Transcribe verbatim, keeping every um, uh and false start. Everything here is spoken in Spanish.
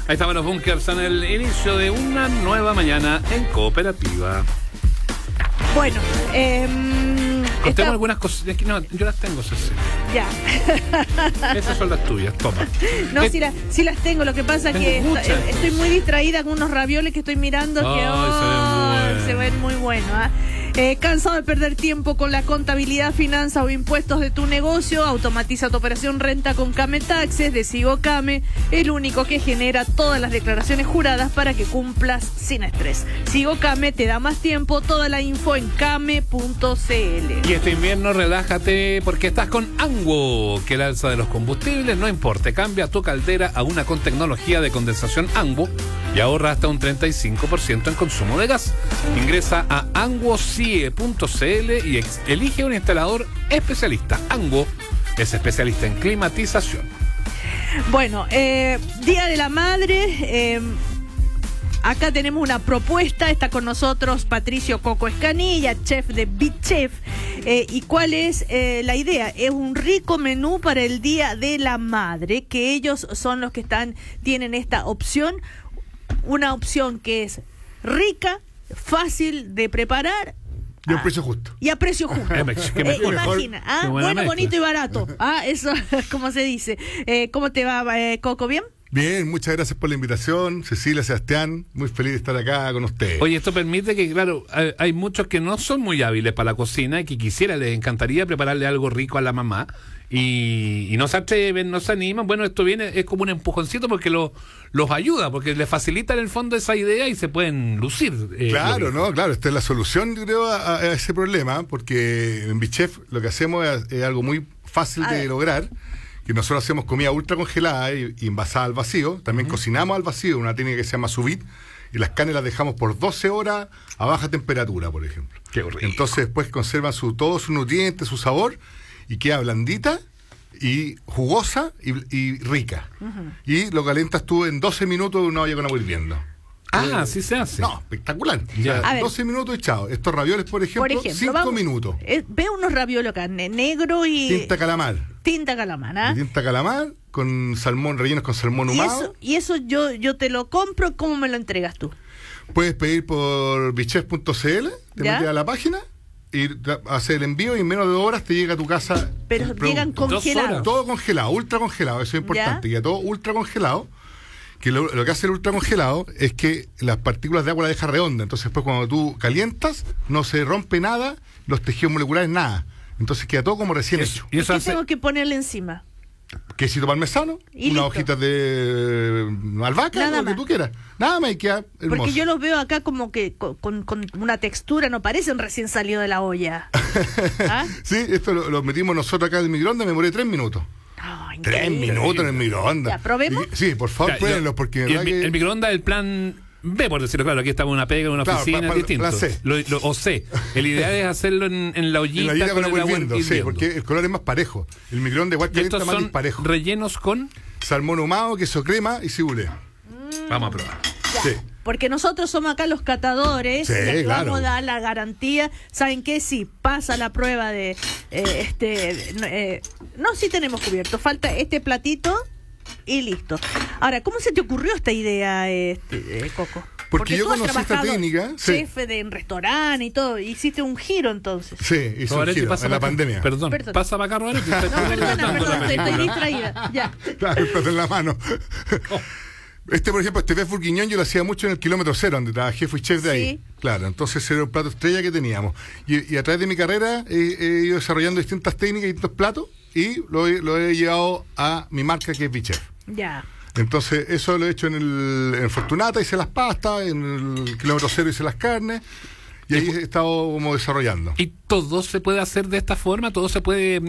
Ahí estaban los bunkers en el inicio de una nueva mañana en Cooperativa. Bueno, eh, Contemos está... algunas cosas. Aquí no, yo las tengo, Cecilia. Ya. Esas son las tuyas, toma. No, eh, sí, la, sí las tengo. Lo que pasa es que muchas. está, estoy muy distraída con unos ravioles que estoy mirando. Ay, que oh, se ven muy se ven muy buenos. ¿eh? Eh, ¿Cansado de perder tiempo con la contabilidad, finanzas o impuestos de tu negocio? Automatiza tu operación renta con Came Taxes de Sigo Came, el único que genera todas las declaraciones juradas para que cumplas sin estrés. Sigo Came te da más tiempo. Toda la info en came punto cl. Y este invierno relájate porque estás con Anwo, que el alza de los combustibles no importa. Cambia tu caldera a una con tecnología de condensación Anwo y ahorra hasta un treinta y cinco por ciento en consumo de gas. Ingresa a anwo cie punto cl y ex- elige un instalador especialista. Anwo es especialista en climatización. Bueno, eh, Día de la Madre. Eh, acá tenemos una propuesta. Está con nosotros Patricio Coco Escanilla, chef de BeChef. Eh, ¿Y cuál es eh, la idea? Es un rico menú para el Día de la Madre, que ellos son los que están tienen esta opción. Una opción que es rica, fácil de preparar. Y a un precio justo. Y a precio justo. Eh, qué Eh, mejor. imagina, ¿ah? Qué buena Bueno, mezcla. bonito y barato. Ah, eso, como se dice. Eh, ¿Cómo te va, eh, Coco? ¿Bien? Bien, muchas gracias por la invitación. Cecilia, Sebastián, muy feliz de estar acá con ustedes. Oye, esto permite que, claro, hay, hay muchos que no son muy hábiles para la cocina y que quisiera, les encantaría prepararle algo rico a la mamá y, y no se atreven, no se animan. Bueno, esto viene, es como un empujoncito porque lo, los ayuda, porque les facilita en el fondo esa idea y se pueden lucir. eh, Claro, lo- ¿no? Claro, esta es la solución, yo creo, a, a ese problema, porque en BeChef lo que hacemos es, es algo muy fácil A de ver. lograr, que nosotros hacemos comida ultra congelada y, y envasada al vacío, también cocinamos al vacío, una técnica que se llama sous vide, y las carnes las dejamos por doce horas a baja temperatura, por ejemplo. Qué rico. Entonces después conservan su, todos sus nutrientes, su sabor, y queda blandita y jugosa y, y rica. Y lo calientas tú en doce minutos en una olla con agua hirviendo. Ah, así se hace. No, espectacular. Ya. A ver. doce minutos y chao. Estos ravioles, por ejemplo, Por ejemplo, cinco vamos- minutos. Eh, veo unos ravioles acá, ne- negro y Tinta calamar. tinta calamar, ¿ah? De tinta calamar con salmón, rellenos con salmón Y ahumado. eso, y eso yo, yo te lo compro. ¿Cómo me lo entregas tú? Puedes pedir por bechef punto cl, te ¿Ya? metes a la página y tra- haces el envío y en menos de dos horas te llega a tu casa. Pero el llegan producto. Dos congelados. horas. Todo congelado, ultra congelado, eso es importante. Ya todo ultra congelado. Que lo, lo que hace el ultra congelado es que las partículas de agua la deja redonda. Entonces, después, cuando tú calientas, no se rompe nada, los tejidos moleculares, nada. Entonces, queda todo como recién hecho. Y ¿Y eso qué hace... tengo que ponerle encima? Quesito parmesano, Y unas listo. hojitas de eh, albahaca, Nada lo que más. tú quieras. Nada más y queda hermoso. Porque yo los veo acá como que con, con- con una textura, no parecen recién salido de la olla. ¿Ah? Sí, esto lo, lo metimos nosotros acá en el microondas, me demoré tres minutos. No, Tres increíble. minutos en el microondas. Ya, ¿probemos? Y- Sí, por favor, Ya, pruébenlo, yo- porque de y el, verdad mi- que... el microondas es el plan B, por decirlo claro. Aquí estamos en una pega, en una Claro, oficina, pa- pa- es distinto. plan C. Lo- lo- o C. El ideal es hacerlo en, en la ollita, en la ollita con con el agua agua hirviendo, sí, hirviendo. porque el color es más parejo. El microondas igual Y calienta estos más son disparejo. rellenos con... Salmón ahumado, queso crema y cibulé. Vamos a probar. Sí. Porque nosotros somos acá los catadores, Sí, les claro. vamos a dar la garantía. ¿Saben qué? Sí, pasa la prueba de eh, este. No, eh, no, sí tenemos cubierto. Falta este platito y listo. Ahora, ¿cómo se te ocurrió esta idea, este, eh, Coco? Porque yo tú has conocí esta trabajado técnica, sí. chef de en restaurante y todo. Hiciste un giro entonces. Sí, hizo un Robaretti, giro pasa en la para acá. pandemia. Perdón, Perdón. pasa para acá, Robaretti. Está- No, está perdona, tratando perdón, la estoy, estoy película. distraída. Ya. Claro, el plato en la mano. Este, por ejemplo, este beef bourguignon yo lo hacía mucho en el kilómetro cero, donde trabajé, fui chef de ahí. Sí. Claro, entonces era un plato estrella que teníamos. Y, y a través de mi carrera he, he ido desarrollando distintas técnicas y distintos platos y lo he, lo he llevado a mi marca que es BeChef. Ya. Entonces, eso lo he hecho en el, en Fortunata, hice las pastas, en el kilómetro cero hice las carnes, y ahí he estado como desarrollando. Y todo se puede hacer de esta forma, todo se puede